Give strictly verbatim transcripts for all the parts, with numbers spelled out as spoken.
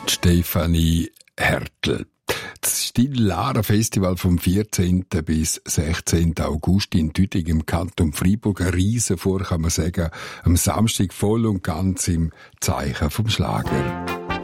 Stefanie Hertel. Das Stille-Lara-Festival vom vierzehnten bis sechzehnten August in Düding im Kanton Freiburg. Ein Riesenfuhr, kann man sagen. Am Samstag voll und ganz im Zeichen vom Schlager.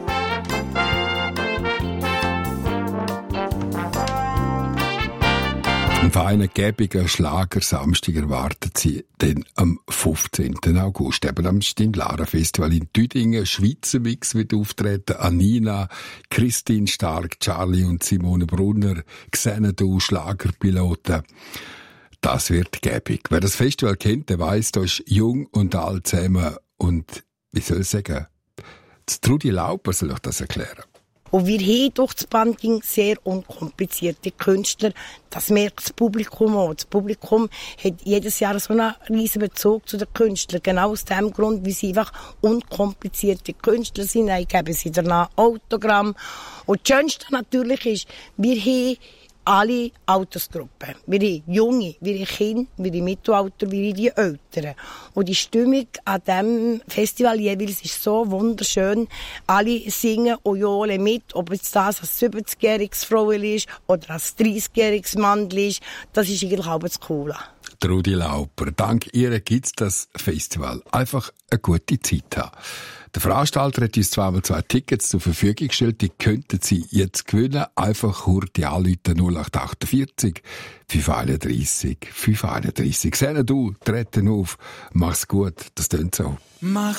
Einen feinen, gäbigen Schlager-Samstag erwartet sie dann am fünfzehnten August. Eben am Stille-Lara-Festival in Düdingen. Schweizer Mix wird auftreten. Anina, Christine Stark, Charlie und Simone Brunner, Xanadu, Schlagerpiloten. Das wird gäbig. Wer das Festival kennt, der weiss, da ist jung und alt zusammen. Und, wie soll ich sagen, das Trudi Lauper soll ich das erklären. Und wir haben durch das Banding sehr unkomplizierte Künstler. Das merkt das Publikum auch. Das Publikum hat jedes Jahr so einen riesen Bezug zu den Künstlern. Genau aus dem Grund, weil sie einfach unkomplizierte Künstler sind. Ich gebe sie danach Autogramm. Und das Schönste natürlich ist, wir haben alle Altersgruppen. Wir haben Junge, wir haben Kinder, wir haben Mittelalter, wir haben die Älteren. Und die Stimmung an diesem Festival jeweils ist so wunderschön. Alle singen und johlen mit, ob es das ein siebzigjähriges Frauel ist oder ein dreißigjähriges Mandel ist. Das ist eigentlich auch das Coole. Trudi Lauper, dank ihr gibt's das Festival. Einfach eine gute Zeit haben. Der Veranstalter hat uns zweimal zwei Tickets zur Verfügung gestellt, die könnten Sie jetzt gewinnen. Einfach kurz anrufen null acht achtundvierzig fünf einunddreissig fünf einunddreissig. Sehen du, treten auf, mach's gut, das tönt so. Mach